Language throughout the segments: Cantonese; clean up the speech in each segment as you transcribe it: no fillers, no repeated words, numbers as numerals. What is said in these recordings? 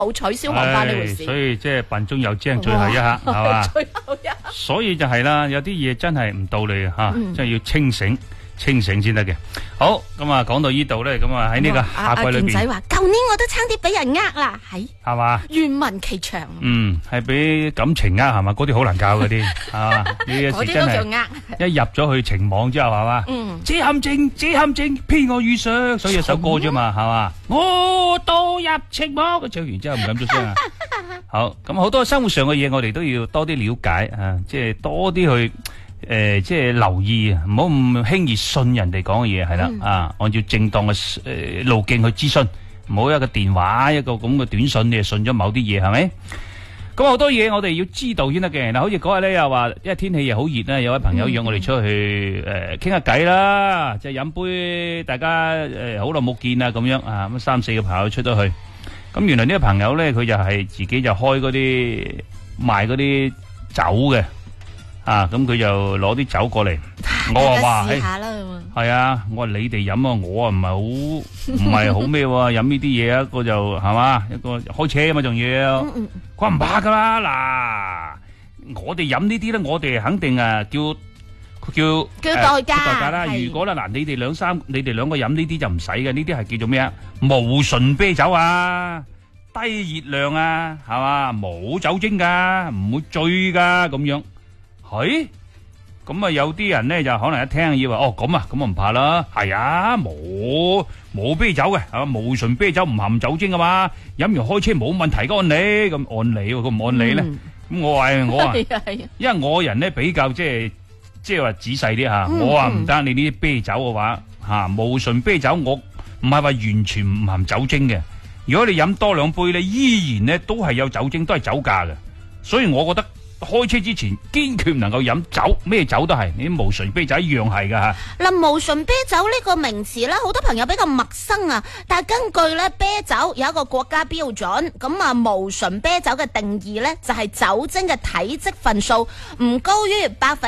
冇取消航班呢回事。 所以即係笨中有精，最後一刻係嘛？ 最後一刻。 所以就係啦，有啲嘢真係唔道理吓，真係要清醒先得嘅。好，咁啊，講到呢度咧，咁啊喺呢個夏季裏邊， 健仔話：舊年我都差啲俾人啦， 係嘛？ 願聞其詳。 係俾感情係嘛？嗰啲好難教嗰啲，係嘛？呢一時真係一入咗去情網之後，係嘛？這陷阱，騙我遇上，所以有首歌啫嘛，係嘛？我墮入情網，唱完之後唔敢出聲啊！好，咁好多生活上嘅嘢，我哋都要多啲了解啊，即係多啲去。即係留意啊，唔好咁輕易信人哋講嘅嘢，係啦，按照正當嘅路徑去諮詢，唔好一個電話一個咁嘅短信，你就信咗某啲嘢，係咪？咁好多嘢我哋要知道先得嘅。嗱，好似嗰日咧又話，因為天氣又好熱啦，有位朋友約我哋出去傾下偈啦，即係飲杯，大家好耐冇見啦咁樣啊，咁3-4個朋友出咗去，咁原來呢個朋友咧佢就係自己就開嗰啲賣嗰啲酒嘅。咁佢就攞啲酒過嚟，我話哇，係啊，我話你哋飲啊，我啊唔係好咩喎，飲呢啲嘢一個就係嘛，一個開車啊嘛，仲要，佢話唔怕噶啦，嗱，我哋飲呢啲咧，我哋肯定叫代價啦。如果啦嗱，你哋兩個飲呢啲就唔使嘅，呢啲係叫做咩啊？無醇啤酒啊，低熱量啊，係嘛，冇酒精噶，唔會醉噶咁樣。係，咁有啲人咧就可能一聽以為咁啊唔怕啦，係啊，冇啤酒嘅，係嘛，無醇啤酒唔含酒精噶嘛，飲完開車冇問題噶，按理咁按理，佢唔按理咧，咁我話，因為我人咧比較即係話仔細啲吓，我話唔得，你呢啲啤酒嘅話無醇啤酒，我唔係話完全唔含酒精嘅，如果你飲多2杯咧，依然咧都係有酒精，都係酒駕嘅，所以我覺得。開車之前堅決唔能夠飲酒，咩酒都係，你啲無醇啤酒一樣係噶吓。 嗱，無醇啤酒呢個名詞咧，好多朋友比較陌生啊。但係根據咧啤酒有一個國家標準，咁無醇啤酒嘅定義咧就係酒精嘅體積份數唔高於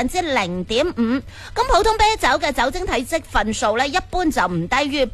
0.5%。咁普通啤酒嘅酒精體積份數咧，一般就唔低於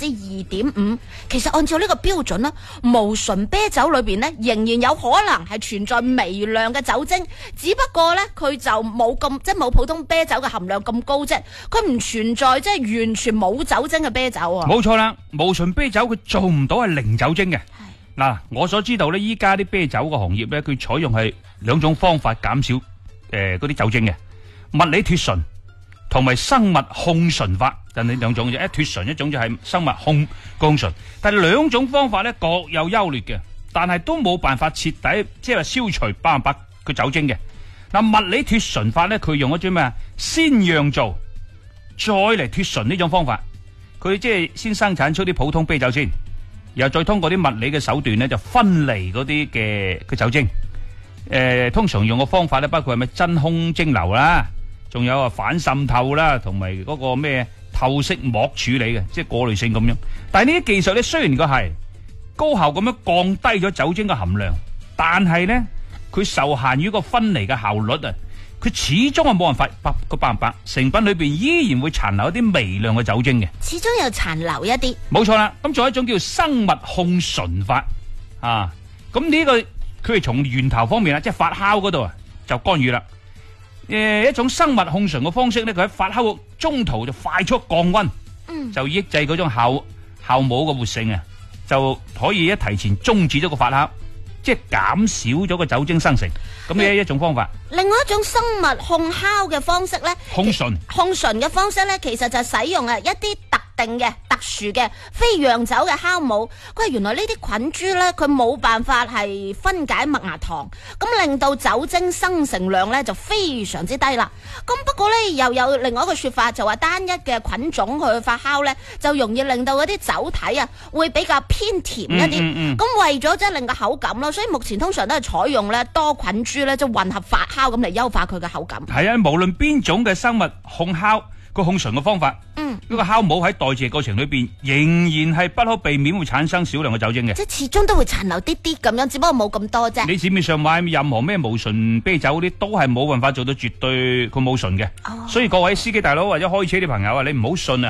2.5%。其實按照呢個標準咧，無醇啤酒裏邊咧仍然有可能係存在微量嘅酒精。只不過咧，佢就冇咁即係冇普通啤酒嘅含量咁高啫，佢唔存在即係完全冇酒精嘅啤酒啊。 冇錯啦，無醇啤酒佢做唔到係零酒精嘅。嗱，我所知道咧，依家啲啤酒嘅行業咧，佢採用係2種方法減少嗰啲酒精嘅，物理脫醇同埋生物控醇法，就係2種啫。一脫醇，一種就係生物控醇，但係2種方法咧各有優劣嘅，但係都冇辦法徹底即係話消除100%佢酒精嘅。嗱，物理脫醇法咧，佢用一種咩啊？先釀造再嚟脫醇呢種方法，佢即係先生產出啲普通啤酒先，然後再通過啲物理嘅手段咧，就分離嗰啲嘅酒精。通常用嘅方法咧，包括係咩真空蒸餾啦，仲有反滲透啦，同埋嗰個咩透色膜處理嘅，即係過濾性咁樣。但係呢啲技術咧，雖然佢係高效咁樣降低咗酒精嘅含量，但係咧，佢受限於個分離嘅效率啊，佢始終係冇辦法100%，成品裏邊依然會殘留一啲微量嘅酒精嘅， 始終有殘留一啲。 冇錯啦，咁仲有一種叫生物控醇法啊，咁呢個佢係從源頭方面啦，即係發酵嗰度啊就干預啦。一種生物控醇嘅方式咧，佢喺發酵中途就快速降溫，就抑制嗰種酵母嘅活性啊，就可以提前終止咗個發酵。即係減少咗個酒精生成，咁呢一種方法。 另外一種生物控酵嘅方式咧， 控醇嘅方式咧，其實就使用一啲特定嘅特殊嘅非釀酒嘅酵母。佢原來呢啲菌株咧，佢冇辦法係分解麥芽糖，咁令到酒精生成量咧就非常之低啦。咁不過咧又有另外一個說法，就話單一嘅菌種去發酵咧，就容易令到嗰啲酒體啊會比較偏甜一啲。咁為咗即係令個口感咯，所以目前通常都係採用咧多菌株咧，就混合發酵咁嚟優化佢嘅口感。係啊， 無論邊種嘅生物控酵個控醇嘅方法，呢個酵母喺代謝過程裏邊仍然係不可避免會產生少量嘅酒精嘅， 即係始終都會殘留啲啲咁樣，只不過冇咁多啫。 你市面上買任何咩無醇啤酒嗰啲，都係冇辦法做到絕對佢冇醇嘅。所以各位司機大佬或者開車啲朋友啊，你唔好信啊！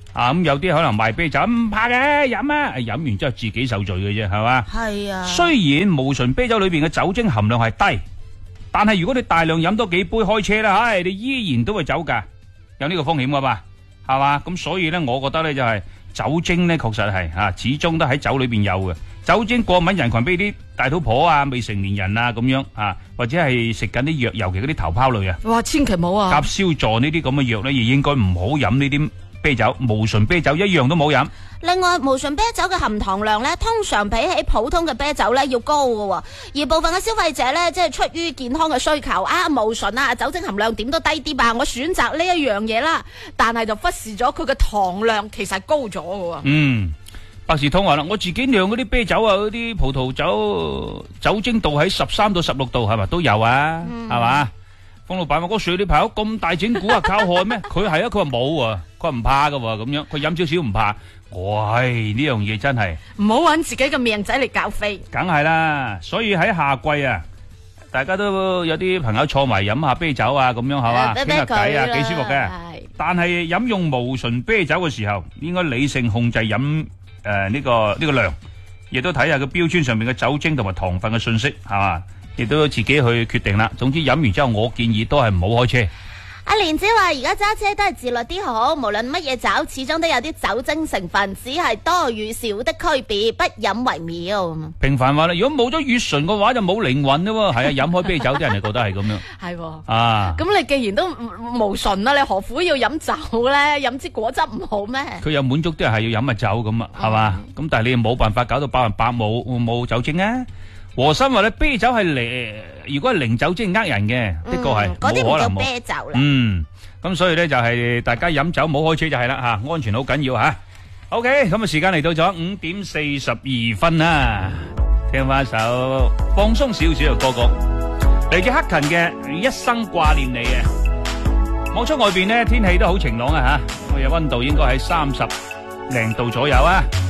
咁有啲可能賣啤酒唔怕嘅，飲啊，飲完之後自己受罪嘅啫，係嘛？ 係啊。 雖然無醇啤酒裏邊嘅酒精含量係低，但係如果你大量飲多幾杯開車啦，你依然都會走噶，有呢個風險噶嘛，係嘛？咁所以咧，我覺得咧就係酒精咧，確實係始終都喺酒裏邊有嘅。酒精過敏人群，比如啲大肚婆啊、未成年人啊咁樣或者係食緊啲藥，尤其嗰啲頭孢類啊， 哇，千祈唔好啊！ 甲硝唑呢啲咁嘅藥咧，亦應該唔好飲呢啲啤酒，無醇啤酒一樣都冇飲。 另外，無醇啤酒嘅含糖量咧，通常比起普通嘅啤酒咧要高嘅，而部分嘅消費者咧，即係出於健康嘅需求無醇酒精含量點都低啲吧，我選擇呢一樣嘢啦，但係就忽視咗佢嘅糖量其實係高咗嘅。 百事通話啦，我自己釀嗰啲啤酒嗰啲葡萄酒酒精度喺13到16度係咪都有啊？係嘛？方老闆話：嗰水你朋友咁大整蠱靠害咩？佢係佢話冇啊，佢話唔怕噶咁樣，佢飲少少唔怕。喂，呢樣嘢真係唔好揾自己嘅命仔嚟搞飛。 梗係啦，所以喺夏季大家都有啲朋友坐埋飲下啤酒咁樣係嘛，傾下偈幾舒服嘅。但係飲用無醇啤酒嘅時候，應該理性控制飲呢個量，亦都睇下個標籤上面嘅酒精同埋糖分嘅信息係嘛，亦都自己去決定啦。總之飲完之後，我建議都係唔好開車。 阿蓮姐話：而家揸車都係自律啲好，無論乜嘢酒，始終都有啲酒精成分，只係多與少的區別，不飲為妙。 平凡話啦，如果冇咗乙醇嘅話，就冇靈魂咯。係飲開啤酒啲人就覺得係咁樣。係咁你既然都無醇啦，你何苦要飲酒咧？飲支果汁唔好咩？佢有滿足啲人係要飲酒咁係嘛？咁但係你冇辦法搞到100%冇酒精啊！和珅話咧，啤酒係如果係零酒精人嘅，的確係嗰啲唔叫啤酒啦。 咁所以咧就係大家飲酒唔好開車就係啦安全好緊要吓。OK， 咁時間嚟到咗5點42分啦，聽翻一首放鬆少少嘅歌曲，嚟自克勤嘅《一生掛念你》啊。望出外邊呢，天氣都好晴朗啊吓，我嘅溫度應該喺30多度左右啊。